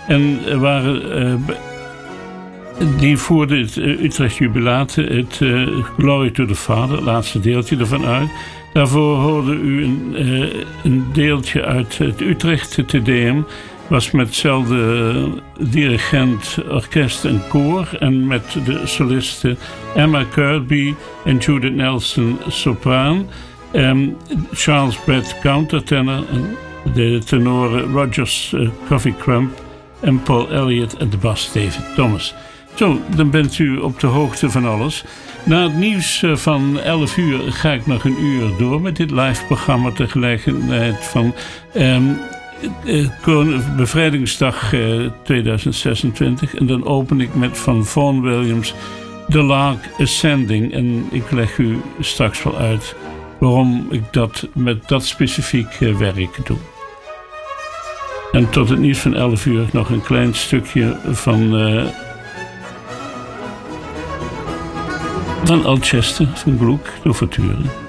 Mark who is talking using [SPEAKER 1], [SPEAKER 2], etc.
[SPEAKER 1] En die voerde het Utrecht Jubilaat, het Glory to the Father, het laatste deeltje ervan uit. Daarvoor hoorde u een deeltje uit het Utrecht Te Deum. Was met hetzelfde dirigent, orkest en koor. En met de solisten Emma Kirkby en Judith Nelson sopraan. Charles Brett countertenor. En de tenoren Rogers Coffee Crump en Paul Elliott en de bas David Thomas. Zo, dan bent u op de hoogte van alles. Na het nieuws van 11 uur ga ik nog een uur door met dit live programma ter gelegenheid van Bevrijdingsdag 2026. En dan open ik met van Vaughan Williams The Lark Ascending. En ik leg u straks wel uit waarom ik dat met dat specifiek werk doe. En tot het nieuws van 11 uur nog een klein stukje van Alceste van Gluck, de Ouverture.